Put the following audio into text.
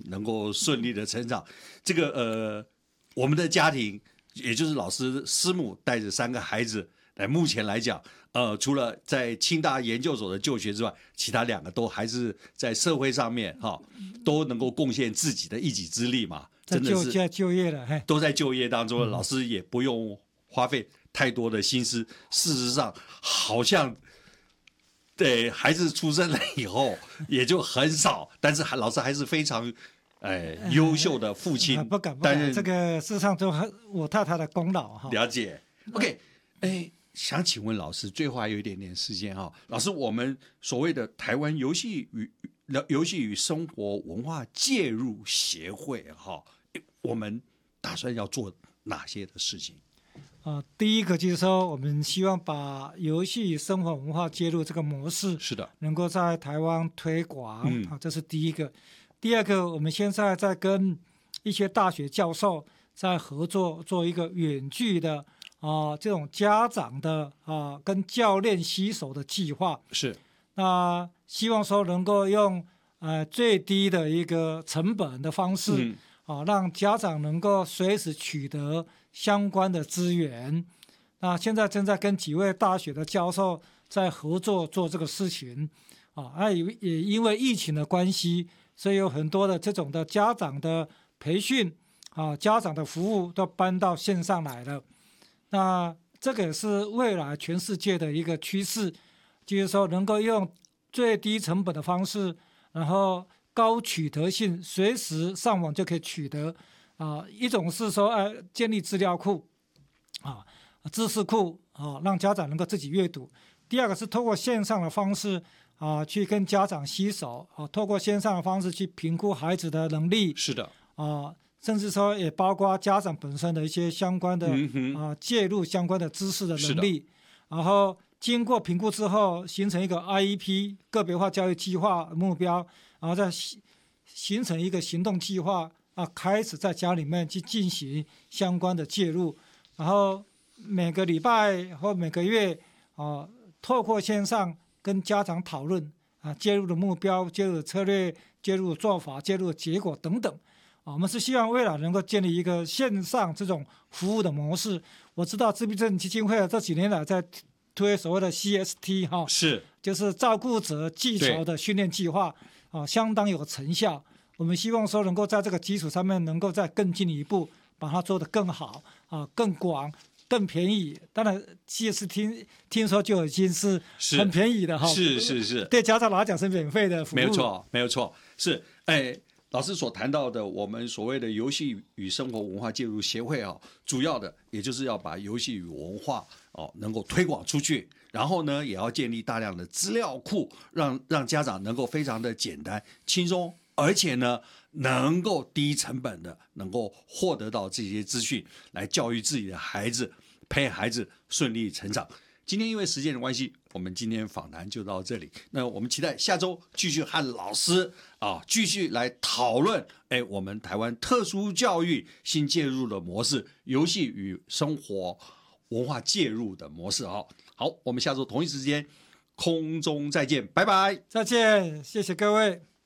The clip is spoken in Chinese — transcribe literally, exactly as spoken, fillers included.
能够顺利的成长。这个呃，我们的家庭，也就是老师师母带着三个孩子，来目前来讲，呃，除了在清大研究所的就学之外，其他两个都还是在社会上面哈、哦，都能够贡献自己的一己之力嘛。真的是在就业了，嘿， 都在就业当中， 嗯、 老师也不用花费太多的心思。事实上，好像对孩子出生了以后也就很少，但是老师还是非常哎优秀的父亲。 呃、不敢不敢，这个事实上都我太太的功劳哈。 了解 ，OK， 哎，想请问老师，最后还有一点点时间哈，老师，我们所谓的台湾游戏与游戏与生活文化介入协会哈，我们打算要做哪些的事情？ 啊，第一个就是说，我们希望把游戏与生活文化接入这个模式， 是的， 能够在台湾推广， 嗯、 啊，这是第一个。第二个，我们现在在跟一些大学教授在合作，做一个远距的啊这种家长的啊跟教练携手的计划。 是， 那希望说能够用呃最低的一个成本的方式。嗯啊，让家长能够随时取得相关的资源。那现在正在跟几位大学的教授在合作做这个事情。啊，那也也因为疫情的关系，所以有很多的这种的家长的培训啊，家长的服务都搬到线上来了。那这个也是未来全世界的一个趋势，就是说能够用最低成本的方式，然后高取得性，随时上网就可以取得啊。一种是说，呃，建立资料库啊、知识库啊，让家长能够自己阅读。第二个是透过线上的方式啊，去跟家长携手啊，透过线上的方式去评估孩子的能力。 是的啊，甚至说也包括家长本身的一些相关的、嗯、啊介入相关的知识的能力，然后经过评估之后，形成一个 I E P 个别化教育计划目标。然后再形成一个行动计划啊，开始在家里面去进行相关的介入，然后每个礼拜或每个月啊，透过线上跟家长讨论啊，介入的目标、介入的策略、介入的做法、介入的结果等等啊，我们是希望未来能够建立一个线上这种服务的模式。我知道自闭症基金会这几年来在推所谓的 C S T 哈， 是就是照顾者技巧的训练计划。啊，相当有成效。我们希望说能够在这个基础上面，能够再更进一步，把它做得更好啊，更广、更便宜。当然，其实听听说就已经是很便宜的哈。 是是是， 对家长来讲是免费的服务。 没有错，没有错。是，哎，老师所谈到的，我们所谓的游戏与生活文化介入协会啊，主要的也就是要把游戏与文化哦能够推广出去。然后呢，也要建立大量的资料库，让让家长能够非常的简单、轻松，而且呢，能够低成本的能够获得到这些资讯，来教育自己的孩子，陪孩子顺利成长。今天因为时间的关系，我们今天访谈就到这里。那我们期待下周继续和老师啊，继续来讨论，哎，我们台湾特殊教育新介入的模式，游戏与生活文化介入的模式啊。好，我们下周同一时间空中再见，拜拜， 再见，谢谢各位。